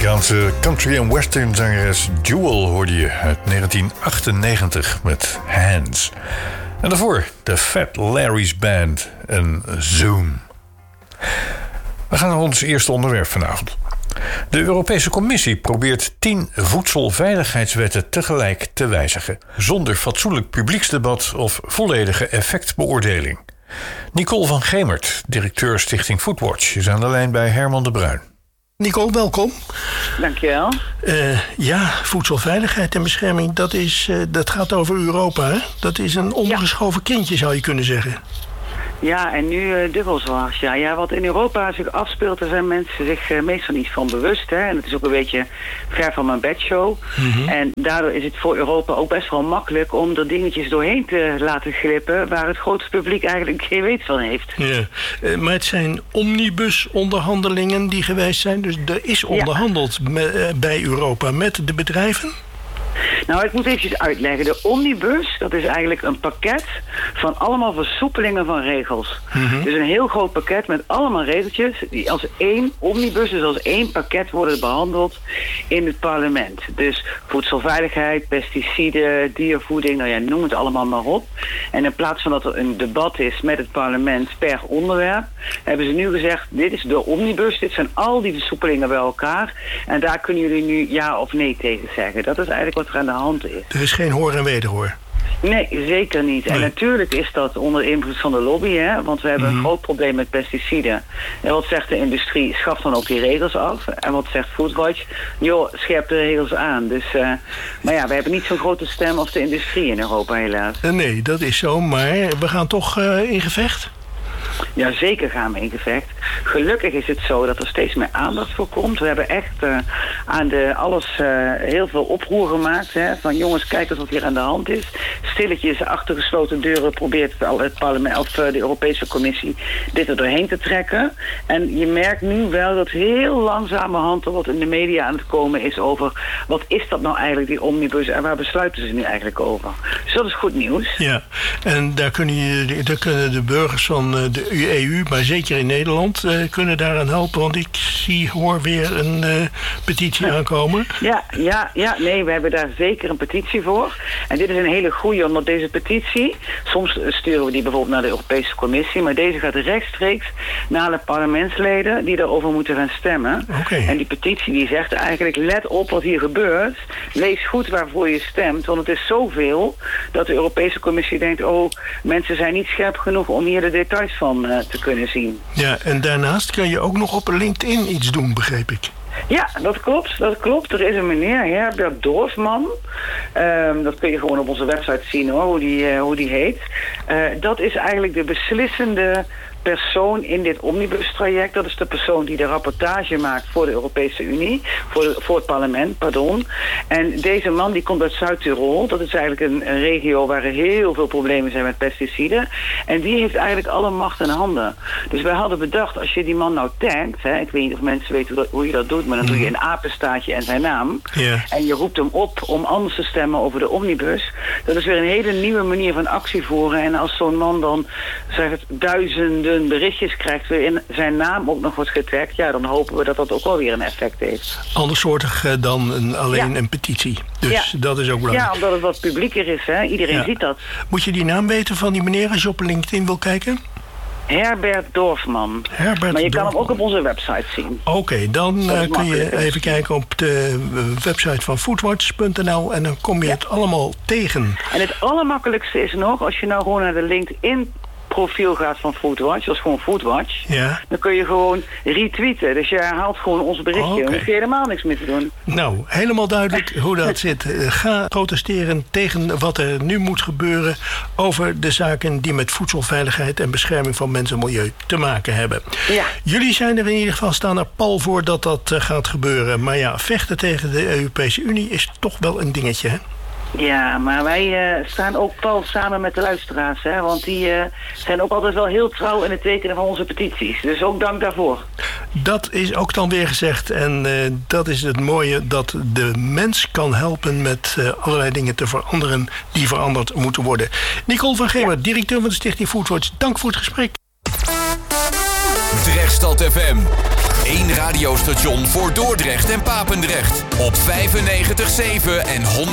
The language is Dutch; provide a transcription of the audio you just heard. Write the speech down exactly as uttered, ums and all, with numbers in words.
Amerikaanse country- en western zangeres Jewel hoorde je uit negentien achtennegentig met Hands. En daarvoor de Fat Larry's Band en Zoom. We gaan naar ons eerste onderwerp vanavond. De Europese Commissie probeert tien voedselveiligheidswetten tegelijk te wijzigen, zonder fatsoenlijk publieksdebat of volledige effectbeoordeling. Nicole van Gemert, directeur Stichting Foodwatch, is aan de lijn bij Herman de Bruin. Nicole, welkom. Dankjewel. Uh, ja, voedselveiligheid en bescherming, dat, is, uh, dat gaat over Europa, hè? Dat is een ondergeschoven ja. kindje, zou je kunnen zeggen. Ja, en nu uh, dubbel zo hard. Ja. ja, wat in Europa zich afspeelt, daar zijn mensen zich uh, meestal niet van bewust. Hè? En het is ook een beetje ver van mijn bedshow. Mm-hmm. En daardoor is het voor Europa ook best wel makkelijk om er dingetjes doorheen te laten glippen waar het grote publiek eigenlijk geen weet van heeft. Ja, uh, maar het zijn omnibus-onderhandelingen die geweest zijn. Dus er is onderhandeld ja. me, uh, bij Europa met de bedrijven. Nou, ik moet eventjes uitleggen. De omnibus, dat is eigenlijk een pakket van allemaal versoepelingen van regels. Mm-hmm. Dus een heel groot pakket met allemaal regeltjes die als één omnibus, dus als één pakket worden behandeld in het parlement. Dus voedselveiligheid, pesticiden, diervoeding, nou ja, noem het allemaal maar op. En in plaats van dat er een debat is met het parlement per onderwerp, hebben ze nu gezegd, dit is de omnibus, dit zijn al die versoepelingen bij elkaar. En daar kunnen jullie nu ja of nee tegen zeggen. Dat is eigenlijk wat er aan de hand is. Er is geen hoor en wederhoor. Nee, zeker niet. Nee. En natuurlijk is dat onder invloed van de lobby, hè? Want we hebben mm-hmm. een groot probleem met pesticiden. En wat zegt de industrie? Schaf dan ook die regels af. En wat zegt Foodwatch? Joh, scherp de regels aan. Dus, uh, maar ja, we hebben niet zo'n grote stem als de industrie in Europa, helaas. Nee, dat is zo, maar we gaan toch uh, in gevecht? Ja, zeker gaan we in gevecht. Gelukkig is het zo dat er steeds meer aandacht voor komt. We hebben echt uh, aan de alles uh, heel veel oproer gemaakt. Hè, van jongens, kijk eens wat hier aan de hand is. Stilletjes achter gesloten deuren probeert het, het parlement of uh, de Europese Commissie dit er doorheen te trekken. En je merkt nu wel dat heel langzamerhand er wat in de media aan het komen is over wat is dat nou eigenlijk, die omnibus, en waar besluiten ze nu eigenlijk over. Dus dat is goed nieuws. Ja, en daar kunnen, je, daar kunnen de burgers van de E U, maar zeker in Nederland, uh, kunnen daaraan helpen. Want ik zie, hoor weer een uh, petitie ja. aankomen. Ja, ja, ja, nee, we hebben daar zeker een petitie voor. En dit is een hele goeie, omdat deze petitie, soms sturen we die bijvoorbeeld naar de Europese Commissie, maar deze gaat rechtstreeks naar de parlementsleden die daarover moeten gaan stemmen. Okay. En die petitie die zegt eigenlijk, let op wat hier gebeurt. Lees goed waarvoor je stemt, want het is zoveel dat de Europese Commissie denkt, oh, mensen zijn niet scherp genoeg om hier de details van uh, te kunnen zien. Ja, en daarnaast kan je ook nog op LinkedIn iets doen, begreep ik. Ja, dat klopt. Dat klopt. Er is een meneer, Herbert Dorfman. Um, dat kun je gewoon op onze website zien hoor, hoe die, uh, hoe die heet. Uh, dat is eigenlijk de beslissende persoon in dit omnibus-traject. Dat is de persoon die de rapportage maakt voor de Europese Unie, voor, de, voor het parlement, pardon. En deze man die komt uit Zuid-Tirol. Dat is eigenlijk een, een regio waar er heel veel problemen zijn met pesticiden. En die heeft eigenlijk alle macht in handen. Dus wij hadden bedacht, als je die man nou tankt, hè, ik weet niet of mensen weten hoe, dat, hoe je dat doet, maar dan doe je een apenstaartje en zijn naam. Yeah. En je roept hem op om anders te stemmen over de omnibus. Dat is weer een hele nieuwe manier van actie voeren. En als zo'n man dan, zeg het, duizenden berichtjes krijgt, weer in zijn naam ook nog wordt getagd, ja, dan hopen we dat dat ook wel weer een effect heeft. Andersoortig uh, dan een, alleen ja. een petitie. Dus ja. dat is ook belangrijk. Ja, omdat het wat publieker is, hè. Iedereen ja. ziet dat. Moet je die naam weten van die meneer als je op LinkedIn wil kijken? Herbert Dorfman. Herbert maar je kan Dorfman. hem ook op onze website zien. Oké, okay, dan uh, kun je even kijken op de website van foodwatch punt n l en dan kom je ja. het allemaal tegen. En het allermakkelijkste is nog, als je nou gewoon naar de LinkedIn profiel gaat van Foodwatch, dat is gewoon Foodwatch, ja. dan kun je gewoon retweeten. Dus je herhaalt gewoon ons berichtje. Okay. Dan hoef je helemaal niks meer te doen. Nou, helemaal duidelijk hoe dat zit. Ga protesteren tegen wat er nu moet gebeuren over de zaken die met voedselveiligheid en bescherming van mens en milieu te maken hebben. Ja. Jullie zijn er in ieder geval, staan er pal voor dat dat uh, gaat gebeuren. Maar ja, vechten tegen de Europese Unie is toch wel een dingetje, hè? Ja, maar wij uh, staan ook pal samen met de luisteraars, hè? Want die uh, zijn ook altijd wel heel trouw in het tekenen van onze petities. Dus ook dank daarvoor. Dat is ook dan weer gezegd. En uh, dat is het mooie, dat de mens kan helpen met uh, allerlei dingen te veranderen die veranderd moeten worden. Nicole van Gemert, ja. directeur van de Stichting Foodwatch, dank voor het gesprek. Drechtstad F M. Eén radiostation voor Dordrecht en Papendrecht. Op vijfennegentig komma zeven en honderd